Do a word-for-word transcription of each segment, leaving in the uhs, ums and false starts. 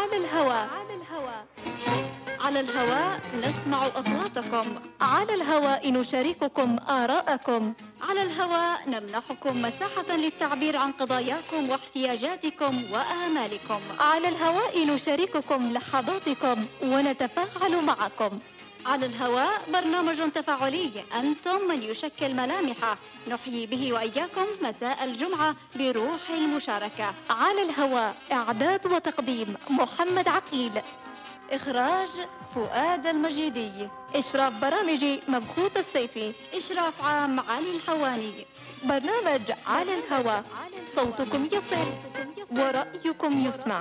على الهواء. على الهواء نسمع أصواتكم، على الهواء نشارككم آراءكم، على الهواء نمنحكم مساحة للتعبير عن قضاياكم واحتياجاتكم وآمالكم، على الهواء نشارككم لحظاتكم ونتفاعل معكم. على الهواء برنامج تفاعلي أنتم من يشكل ملامحه، نحيي به وإياكم مساء الجمعة بروح المشاركة. على الهواء إعداد وتقديم محمد عقيل، إخراج فؤاد المجيدي، إشراف برامجي مبخوت السيفي، إشراف عام علي الحواني. برنامج على الهواء، صوتكم يصل ورأيكم يسمع.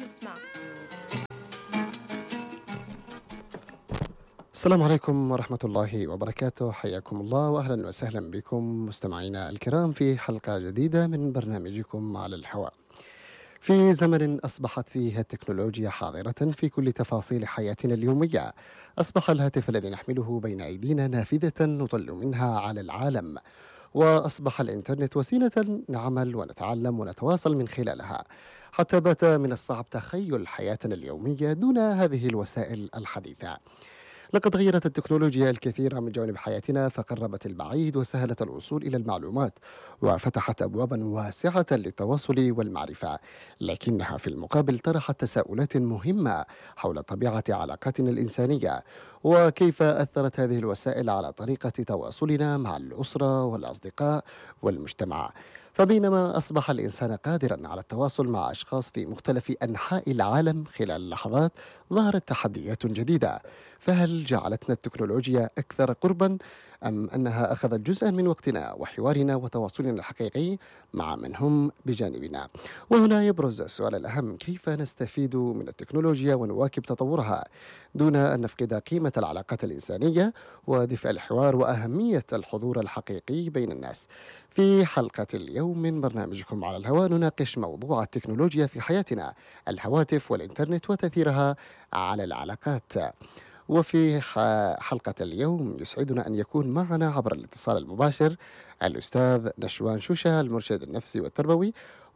السلام عليكم ورحمة الله وبركاته، حياكم الله وأهلا وسهلا بكم مستمعينا الكرام في حلقة جديدة من برنامجكم على الهواء. في زمن أصبحت فيه التكنولوجيا حاضرة في كل تفاصيل حياتنا اليومية، أصبح الهاتف الذي نحمله بين أيدينا نافذة نطل منها على العالم، وأصبح الإنترنت وسيلة نعمل ونتعلم ونتواصل من خلالها، حتى بات من الصعب تخيل حياتنا اليومية دون هذه الوسائل الحديثة. لقد غيرت التكنولوجيا الكثير من جوانب حياتنا، فقربت البعيد وسهلت الوصول إلى المعلومات وفتحت أبوابا واسعة للتواصل والمعرفة، لكنها في المقابل طرحت تساؤلات مهمة حول طبيعة علاقاتنا الإنسانية، وكيف أثرت هذه الوسائل على طريقة تواصلنا مع الأسرة والأصدقاء والمجتمع. فبينما أصبح الإنسان قادرا على التواصل مع أشخاص في مختلف أنحاء العالم خلال لحظات، ظهرت تحديات جديدة. فهل جعلتنا التكنولوجيا أكثر قربا، أم أنها أخذت جزءا من وقتنا وحوارنا وتواصلنا الحقيقي مع من هم بجانبنا؟ وهنا يبرز السؤال الأهم: كيف نستفيد من التكنولوجيا ونواكب تطورها دون أن نفقد قيمة العلاقات الإنسانية ودفء الحوار وأهمية الحضور الحقيقي بين الناس؟ في حلقة اليوم من برنامجكم على الهواء نناقش موضوع التكنولوجيا في حياتنا، الهواتف والإنترنت وتأثيرها على العلاقات. وفي حلقة اليوم يسعدنا أن يكون معنا عبر الاتصال المباشر الأستاذ نشوان شوشة، المرشد النفسي والتربوي،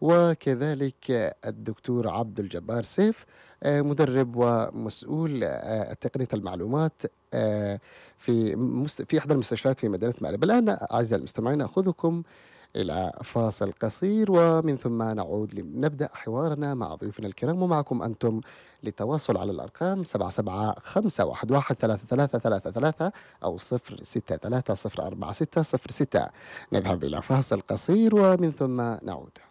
وكذلك الدكتور عبد الجبار سيف، مدرب ومسؤول تقنية المعلومات في في إحدى المستشفيات في مدينة مأرب. الآن أعزائي المستمعين أخذكم إلى فاصل قصير، ومن ثم نعود لنبدأ حوارنا مع ضيوفنا الكرام ومعكم أنتم للتواصل على الأرقام سبعة سبعة خمسة واحد واحد ثلاثة ثلاثة ثلاثة ثلاثة أو صفر ستة ثلاثة صفر أربعة ستة صفر ستة. نذهب إلى فاصل قصير ومن ثم نعود.